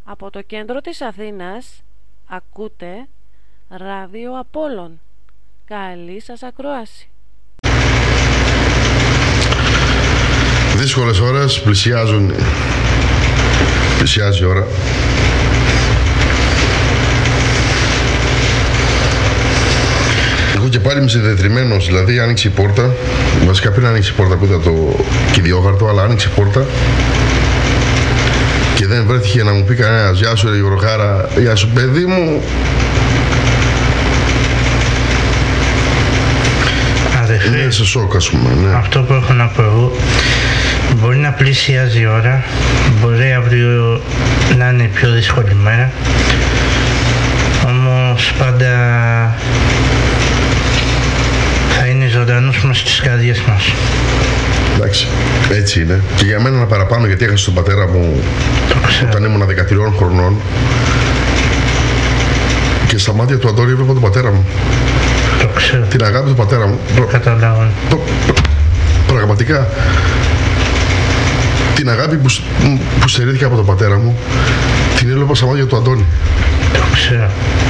Από το κέντρο της Αθήνας ακούτε Ράδιο Απόλλων. Καλή σας ακρόαση. Δύσκολες ώρες πλησιάζει η ώρα. Εγώ και πάλι είμαι συνδεδρυμένος, δηλαδή άνοιξε η πόρτα. Βασικά πριν άνοιξε η πόρτα που είδα το κυριόχαρτο, αλλά άνοιξε η πόρτα και δεν βρέθηκε να μου πει κανένας «Γεια σου ρε Γιωργάρα, γεια σου παιδί μου». Αδερφέ, Είναι σε σοκ, ας πούμε, ναι. αυτό που έχω να πω εγώ, μπορεί να πλησιάζει η ώρα, μπορεί αύριο να είναι η πιο δύσκολη μέρα, όμως πάντα θα είναι ζωντανός μας στις καρδιές μας. Εντάξει, έτσι είναι. Και για μένα ένα παραπάνω, γιατί έχασα τον πατέρα μου όταν ήμουν 13 χρονών και στα μάτια του Αντώνη έβλεπα τον πατέρα μου. Το ξέρω. Την αγάπη του πατέρα μου. Καταλάβω. Πραγματικά. Την αγάπη που στερήθηκα από τον πατέρα μου, την έβλεπα στα μάτια του Αντώνη. Το ξέρω.